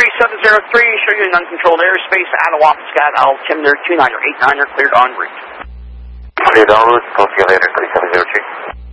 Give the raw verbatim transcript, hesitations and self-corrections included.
three seven zero three, show you in uncontrolled airspace out of Wampscat, altimeter two nine eight nine, cleared en route. Cleared en route, talk to you later, three seven zero three.